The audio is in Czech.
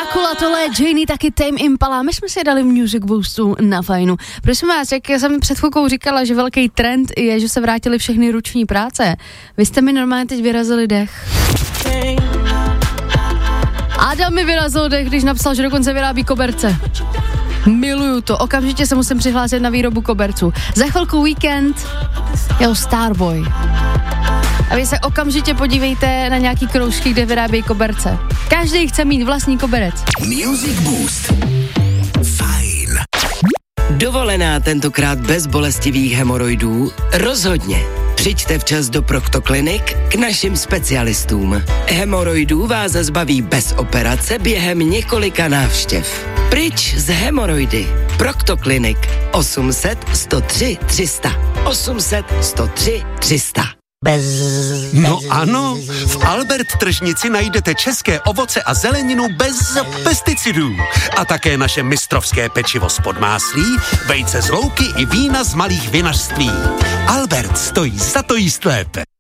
Dracula, tohle je Janie, taky Tame Impala. My jsme si dali Music Boostu na fajnu. Prosím vás, jak jsem před chvilkou říkala, že velký trend je, že se vrátily všechny ruční práce. Vy jste mi normálně teď vyrazili dech. Adam mi vyrazil dech, když napsal, že dokonce vyrábí koberce. Miluju to, okamžitě se musím přihlásit na výrobu koberců. Za chvilku víkend, Starboy. A vy se okamžitě podívejte na nějaký kroužky, kde vyrábějí koberce. Každý chce mít vlastní koberec. Music Boost. Fajn. Dovolená tentokrát bez bolestivých hemoroidů? Rozhodně. Přijďte včas do Proctoclinic k našim specialistům. Hemoroidů vás zbaví bez operace během několika návštěv. Pryč z hemoroidy. Proctoclinic 800 103 300. 800 103 300. No ano, v Albert tržnici najdete české ovoce a zeleninu bez pesticidů. A také naše mistrovské pečivo z podmáslí, vejce z louky i vína z malých vinařství. Albert stojí za to jíst lépe.